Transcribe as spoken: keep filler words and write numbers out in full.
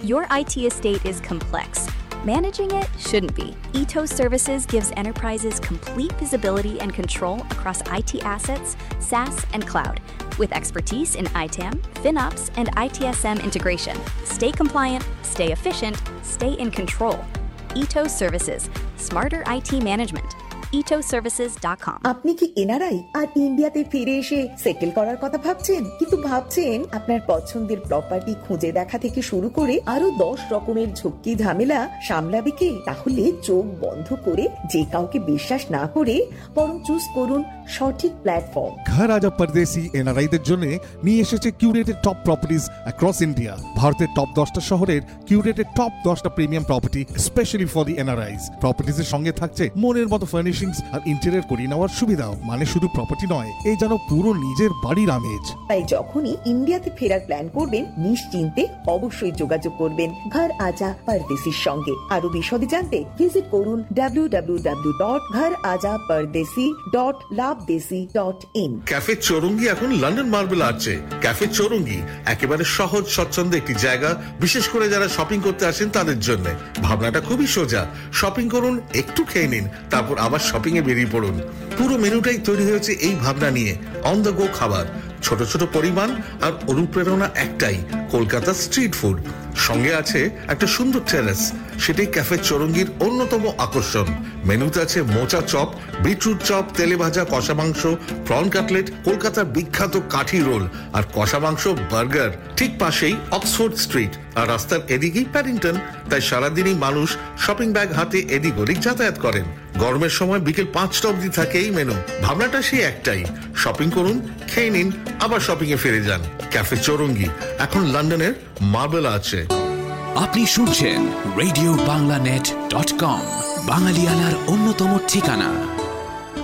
Your I T estate is complex. Managing it shouldn't be. Ethos Services gives enterprises complete visibility and control across I T assets, SaaS, and cloud, with expertise in I TAM, FinOps, and I T S M integration. Stay compliant, stay efficient, stay in control. Ethos Services, smarter I T management. ethos services dot com. আপনি কি NRI আর ইন্ডিয়াতে ফিরে এসে settle করার কথা ভাবছেন, কিন্তু ভাবছেন আপনার পছন্দের প্রপার্টি খুঁজে দেখা থেকে শুরু করে আরো দশ রকমের ঝক্কি ঝামেলা সামলাবে কে? তাহলে চোখ বন্ধ করে যে কাউকে বিশ্বাস না করে বরং চুজ করুন সঠিক প্ল্যাটফর্ম। ঘর আজা পরদেশি এনআরআইদের জন্য নিয়ে এসেছে curated top properties across India. ভারতের টপ দশটা শহরের কিউরেটেড টপ দশটা premium property specially for the এনআরআইস। প্রপার্টিজের সঙ্গে থাকছে মনের মতো ফার্নিশিংস আর ইন্টেরিয়র করিয়ে নেওয়ার সুবিধাও। মানে শুধু প্রপার্টি নয়, এই যেন পুরো নিজের বাড়ির আমেজ। তাই যখনই ইন্ডিয়াতে ফেরার প্ল্যান করবেন নিশ্চিন্তে অবশ্যই যোগাযোগ করবেন ঘর আজা পরদেশির সঙ্গে। আরো বিশদে জানতে ভিজিট করুন ডাব্লিউ ডাব্লিউ ডাব্লিউ ডট ঘর আজা পরদেশি dot লাভদেশি dot in. Cafe Chowringhee এখন লন্ডন মার্বেল আর্চে। ক্যাফে চৌরঙ্গি একেবারে সহজ স্বচ্ছন্দ একটি জায়গা, বিশেষ করে যারা শপিং করতে আসেন তাদের জন্য। ভাবনাটা খুবই সোজা, শপিং করুন, একটু খেয়ে নিন, তারপর আবার শপিং এ বেরিয়ে পড়ুন। পুরো মেনুটাই তৈরি হয়েছে এই ভাবনা নিয়ে, অন দ্য গো খাবার, ছোট ছোট পরিমাণ আর অনুপ্রেরণা একটাই, কলকাতা স্ট্রিট ফুড। সঙ্গে আছে একটা সুন্দর টেরেস, সেটাই ক্যাফে চৌরঙ্গির অন্যতম আকর্ষণ। মেনুতে আছে মোচা চপ, বিটরুট চপ, তেলে ভাজা কষা মাংস, প্রন কাটলেট, কলকাতার বিখ্যাত কাঠি রোল আর কষা মাংস বার্গার। ঠিক পাশেই অক্সফোর্ড স্ট্রিট আর রাস্তার এদিকেই প্যাডিংটন। তাই সারাদিনই মানুষ শপিং ব্যাগ হাতে এদিক ওদিক যাতায়াত করেন। গরমের সময় বিকেল পাঁচটা অবধি থাকে এই মেনু। ভাবনাটা সেই একটাই, শপিং করুন, খেয়ে নিন, আবার শপিং এ ফিরে যান। ক্যাফে চৌরঙ্গি এখন লন্ডনের মার্বেল আছে। আপনি শুনছেন radio Bangla net dot com, বাঙালিয়ানার অন্যতম ঠিকানা।